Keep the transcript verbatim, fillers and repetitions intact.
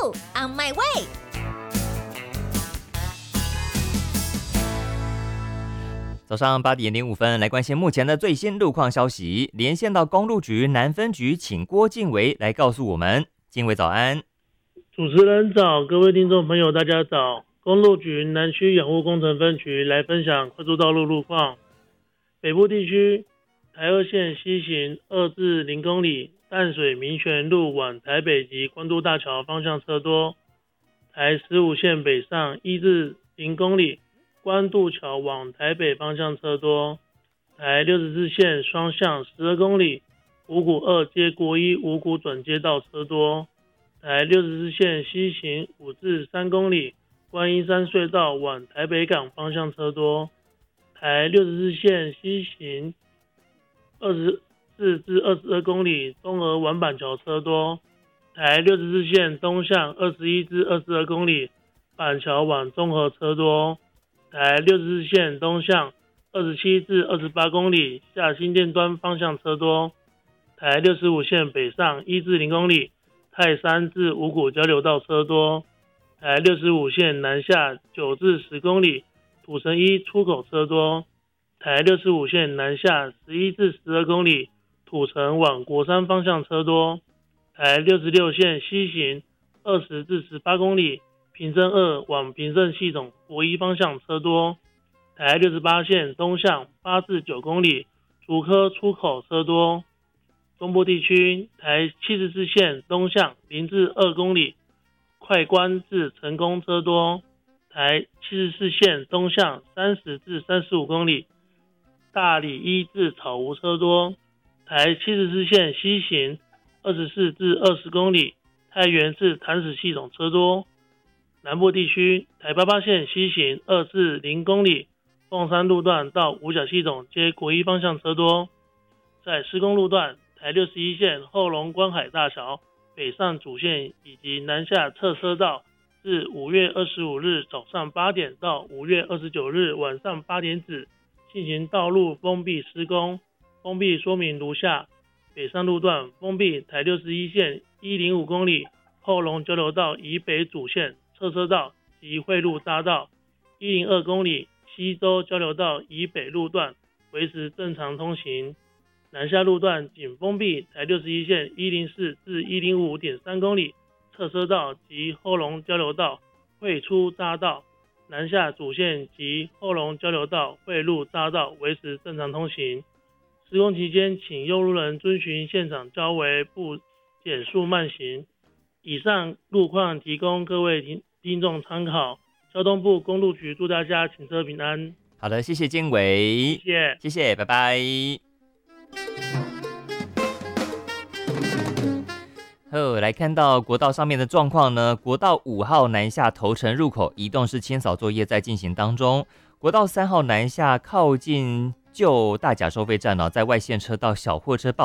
On my way。 早上八点零五分，来关心目前的最新路况消息。连线到公路局南分局，请郭敬维来告诉我们。敬维早安。 主持人早，各位听众朋友大家早。公路局南区养护工程分局来分享快速道路路况。北部地区台二线西行二至零公里，淡水民权路往台北及关渡大桥方向车多。台十五线北上一至零公里，关渡桥往台北方向车多。台六十四线双向十二公里，五股二接国一五股转接道车多。台六十四线西行五至三公里，观音山隧道往台北港方向车多。台六十四线西行二十四至二十二公里，东河往板桥车多。台六十四线东向二十一至二十二公里，板桥往中和车多。台六十四线东向二十七至二十八公里，下新店端方向车多。台六十五线北上一至零公里，泰山至五股交流道车多。台六十五线南下九至十公里，土城一出口车多。台六十五线南下十一至十二公里，土城往国山方向车多。台六十六线西行二十至十八公里，平镇二往平镇系统国一方向车多。台六十八线东向八至九公里，竹科出口车多。中部地区台七十四线东向零至二公里，快关至成功车多。台七十四线东向三十至三十五公里，大里一至草湖车多。台七十四线西行二十四至二十公里，太原至潭子系统车多。南部地区台八八线西行二至零公里，凤山路段到五甲系统接国一方向车多。在施工路段，台六十一线后龙观海大桥北上主线以及南下侧车道，自五月二十五日早上八点到五月二十九日晚上八点止进行道路封闭施工。封闭说明如下：北上路段封闭台六十一线一百零五公里后龙交流道以北主线侧车道及汇路匝道，一百零二公里西洲交流道以北路段维持正常通行。南下路段仅封闭台六十一线一百零四至一百零五点三公里侧车道及后龙交流道汇出匝道，南下主线及后龙交流道汇路匝道维持正常通行。施工期间，请用路人遵循现场交维，不减速慢行。以上路况提供各位听听众参考。交通部公路局祝大家行车平安。 好的，谢谢敬维， 谢谢， 谢谢，拜拜。哦，来看到国道上面的状况呢，国道五号南下头城入口移动式清扫作业在进行当中。国道三号南下靠近旧大甲收费站呢、哦，在外线车道小货车爆